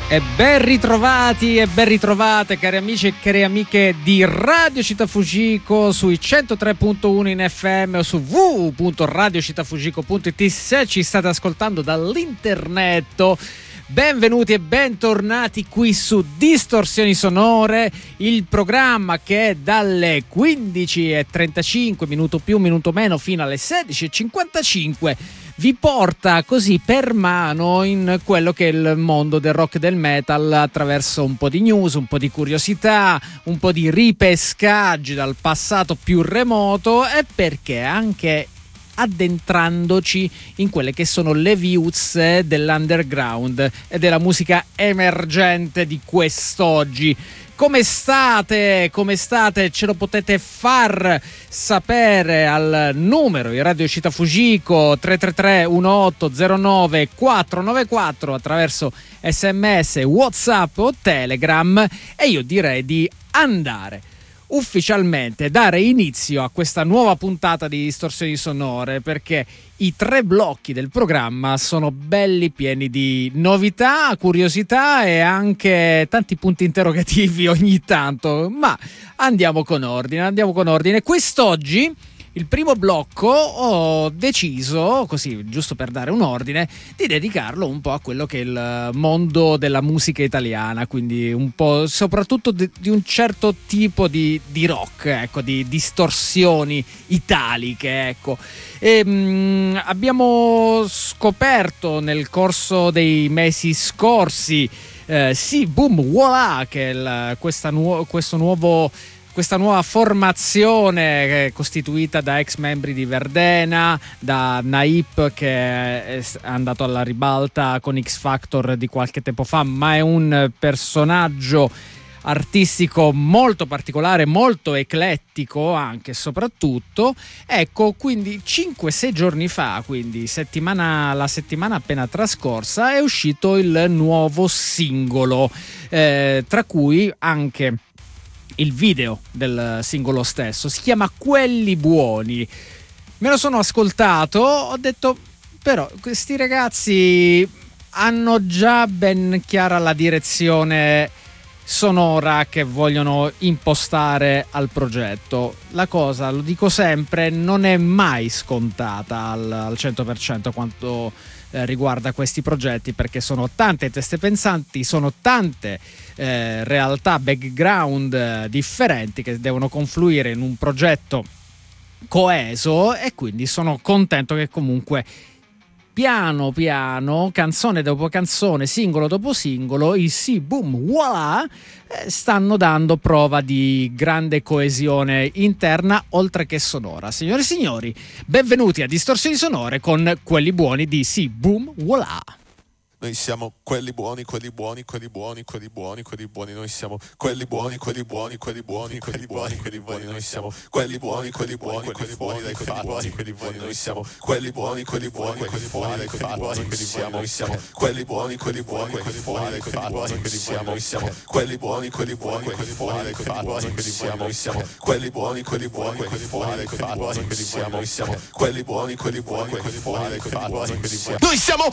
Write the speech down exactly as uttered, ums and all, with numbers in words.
E ben ritrovati e ben ritrovate cari amici e cari amiche di Radio Città Fujiko sui centotré virgola uno in F M o su w w w punto radio città fujiko punto i t se ci state ascoltando dall'internet. Benvenuti e bentornati qui su Distorsioni Sonore, il programma che dalle quindici e trentacinque, minuto più, minuto meno, fino alle sedici e cinquantacinque vi porta così per mano in quello che è il mondo del rock e del metal attraverso un po' di news, un po' di curiosità, un po' di ripescaggi dal passato più remoto e perché anche addentrandoci in quelle che sono le viuzze dell'underground e della musica emergente di quest'oggi. Come state? Come state? Ce lo potete far sapere al numero di Radio Città Fujiko tre tre tre uno otto zero nove quattro nove quattro attraverso sms, WhatsApp o Telegram, e io direi di andare ufficialmente dare inizio a questa nuova puntata di Distorsioni Sonore, perché i tre blocchi del programma sono belli pieni di novità, curiosità e anche tanti punti interrogativi ogni tanto, ma andiamo con ordine, andiamo con ordine. Quest'oggi il primo blocco ho deciso, così giusto per dare un ordine, di dedicarlo un po' a quello che è il mondo della musica italiana, quindi un po' soprattutto di, di un certo tipo di, di rock, ecco, di distorsioni italiche, ecco. E, mh, abbiamo scoperto nel corso dei mesi scorsi eh, sì, Boom Voilà, che è il, questa nu- questo nuovo Questa nuova formazione costituita da ex membri di Verdena, da Naip che è andato alla ribalta con X Factor di qualche tempo fa, ma è un personaggio artistico molto particolare, molto eclettico anche e soprattutto. Ecco, quindi cinque sei giorni fa, quindi settimana, la settimana appena trascorsa, è uscito il nuovo singolo, eh, tra cui anche il video del singolo stesso. Si chiama Quelli Buoni. Me lo sono ascoltato, ho detto però questi ragazzi hanno già ben chiara la direzione sonora che vogliono impostare al progetto. La cosa, lo dico sempre, non è mai scontata al, al cento per cento quanto eh, riguarda questi progetti, perché sono tante teste pensanti, sono tante eh, realtà, background eh, differenti che devono confluire in un progetto coeso, e quindi sono contento che comunque piano piano, canzone dopo canzone, singolo dopo singolo, i sì, boom, voilà, eh, stanno dando prova di grande coesione interna oltre che sonora. Signore e signori, benvenuti a Distorsioni Sonore con Quelli Buoni di sì, boom, voilà. Noi siamo quelli buoni, quelli buoni, quelli buoni, quelli buoni, quelli buoni. Noi siamo quelli buoni, quelli buoni, quelli buoni, quelli buoni, quelli buoni. Noi siamo quelli buoni, quelli buoni, quelli buoni dai fatti, quelli buoni. Noi siamo quelli buoni, quelli buoni, quelli buoni dai fatti. Noi siamo, noi siamo quelli buoni, quelli buoni, quelli buoni dai fatti. Noi siamo, noi siamo quelli buoni, quelli buoni, quelli buoni dai fatti. Noi siamo, noi siamo quelli buoni, quelli buoni, quelli buoni dai fatti. Noi siamo, noi siamo quelli buoni, quelli buoni, quelli buoni dai fatti. Noi siamo